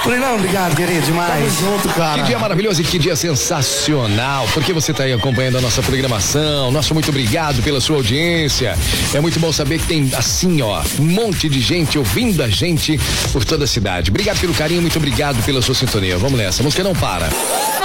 Murilão, obrigado, querido, demais. Tamo junto, cara. Que dia maravilhoso e que dia sensacional, porque você tá aí acompanhando a nossa programação. Nosso muito obrigado pela sua audiência. É muito bom saber que tem assim, ó, um monte de gente ouvindo a gente por toda a cidade. Obrigado pelo carinho, muito obrigado pela sua sintonia. Vamos nessa, a música não para.